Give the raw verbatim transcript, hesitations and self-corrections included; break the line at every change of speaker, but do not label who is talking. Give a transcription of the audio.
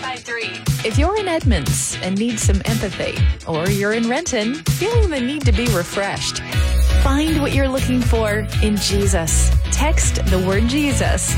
five three.
If you're in Edmonds and need some empathy, or you're in Renton feeling the need to be refreshed, find what you're looking for in Jesus. Text the word Jesus